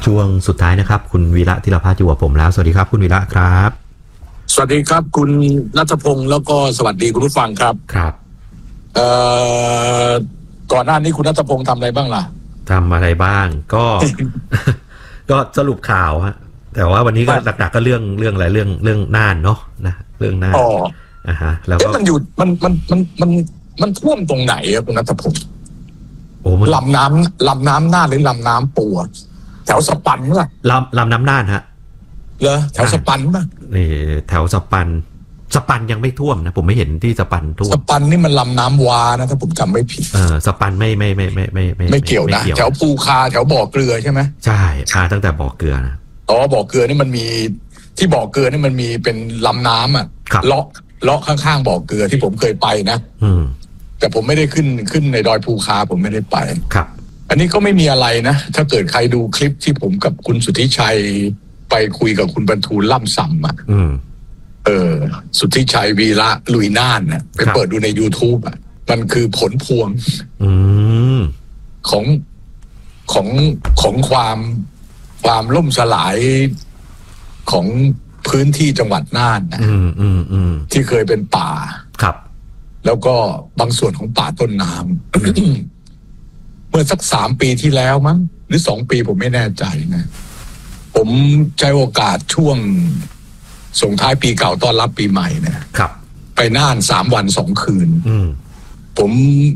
ช่วงสุดท้ายนะครับคุณวีระธีรภัทรอยู่กับผมแล้วสวัสดีครับคุณวีระครับสวัสดีครับคุณณัฐพงศ์แล้วก็สวัสดีคุณผู้ฟังครับครับก่อนหน้านี้คุณณัฐพงศ์ทำอะไรบ้างล่ะทำอะไรบ้างก็ ก็สรุปข่าวฮะแต่ว่าวันนี้ก็หนักๆก็เรื่องอะไรเรื่องน่านเนาะนะเรื่องน่านฮะแล้วก็มันอยู่มันท่วมตรงไหนครับคุณณัฐพงศ์โอ้ลำน้ำน่านหรือลำน้ำปัวแถวสปันมั้ยลำน้ำน่านฮะเหรอแถวสปันมั้ยนี่แถวสปันยังไม่ท่วมนะผมไม่เห็นที่สปันท่วมสปันนี่มันลำน้ำวานะถ้าผมจำไม่ผิดสปันไม่เกี่ยวนะแถวภูคาแถวบ่อเกลือใช่ไหมใช่ตั้งแต่บ่อเกลือนะบ่อเกลือนี่มันมีที่บ่อเกลือนี่มันมีเป็นลำน้ำเลาะข้างๆบ่อเกลือที่ผมเคยไปนะแต่ผมไม่ได้ขึ้นในดอยภูคาผมไม่ได้ไปครับอันนี้ก็ไม่มีอะไรนะถ้าเกิดใครดูคลิปที่ผมกับคุณสุทธิชัยไปคุยกับคุณบรรทูลล่ำซำอ่ะสุทธิชัยวีระลุยน่านน่ะไปเปิดดูใน YouTube อ่ะมันคือผลพวงของความล่มสลายของพื้นที่จังหวัดน่านนะที่เคยเป็นป่าครับแล้วก็บางส่วนของป่าต้นน้ำ เมื่อสัก3 ปีที่แล้วมั้งหรือ2 ปีผมไม่แน่ใจนะผมใช้โอกาสช่วงส่งท้ายปีเก่าต้อนรับปีใหม่นะครับไปน่าน3 วัน 2 คืนผม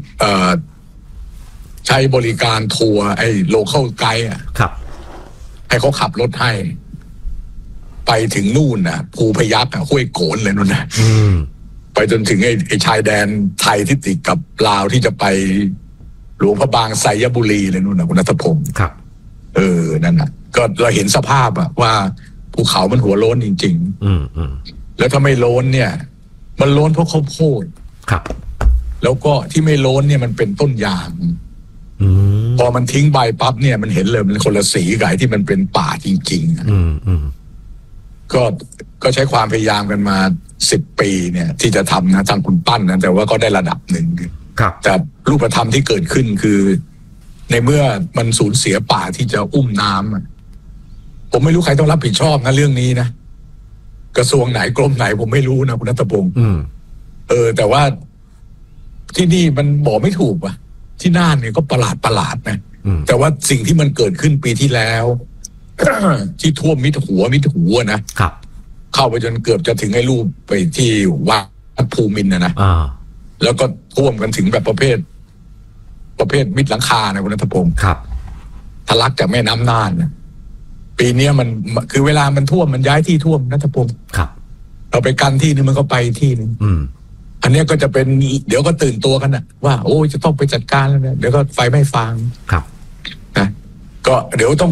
ใช้บริการทัวร์ไอ้โลคอลไกด์ครับให้เขาขับรถให้ไปถึงนู่นนะภูพยัคฆ์ห้วยโกนเลยนู่นนะไปจนถึงไอ้ชายแดนไทยที่ติดกับลาวที่จะไปหลวงพระบางไสยบุรีเลยนู่นนะคุณณัฐพงศ์ครับนั่นนะก็เราเห็นสภาพอะว่าภูเขามันหัวโล้นจริงๆแล้วถ้าไม่โล้นเนี่ยมันโล้นเพราะข้าวโพดครับแล้วก็ที่ไม่โล้นเนี่ยมันเป็นต้นยางพอมันทิ้งใบปั๊บเนี่ยมันเห็นเลยมันคนละสีกับที่มันเป็นป่าจริงๆก็ใช้ความพยายามกันมา10 ปีเนี่ยที่จะทำนะทางคุณปั้นนะแต่ว่าก็ได้ระดับหนึ่งแต่รูปธรรมที่เกิดขึ้นคือในเมื่อมันสูญเสียป่าที่จะอุ้มน้ำผมไม่รู้ใครต้องรับผิดชอบนะเรื่องนี้นะกระทรวงไหนกรมไหนผมไม่รู้นะคุณณัฐพงศ์แต่ว่าที่นี่มันบอกไม่ถูกว่ะที่น่านเนี่ยก็ประหลาดนะแต่ว่าสิ่งที่มันเกิดขึ้นปีที่แล้ว ที่ท่วมมิดหัวนะครับเข้าไปจนเกือบจะถึงไอ้รูปไปที่วัดภูมินทร์นะแล้วก็ท่วมกันถึงแบบประเภทมิดหลังคานะคุณณัฐพงศ์ครับทะลักจากแม่น้ำน่านนะปีนี้มันคือเวลามันท่วมมันย้ายที่ท่วมณัฐพงศ์ครับเราไปกันที่นึงมันก็ไปที่นึงอันนี้ก็จะเป็นเดี๋ยวก็ตื่นตัวกันนะว่าโอ้จะต้องไปจัดการแล้วนะเดี๋ยวก็ไฟไม่ฟางครับนะก็เดี๋ยวต้อง